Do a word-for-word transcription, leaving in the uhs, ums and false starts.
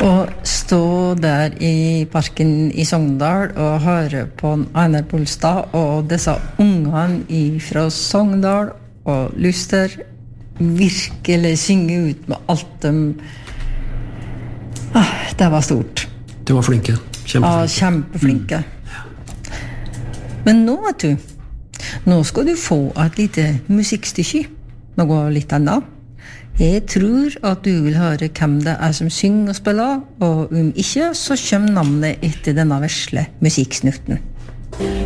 Og stå der i parken i Sogndal og høre på Einar Bolstad og disse ungene fra Sogndal og Luster virkelig synge ut med alt de... Ah, det var stort. De var flinke. Kjempeflinke. Ja, kjempeflinke. Mm. Men nå, vet du, nå skal du få et lite musikkstykke. Noe litt annet. Jeg tror at du vil høre hvem det er som synger og spiller, og om ikke, så kommer navnet etter denne vesle musikksnutten.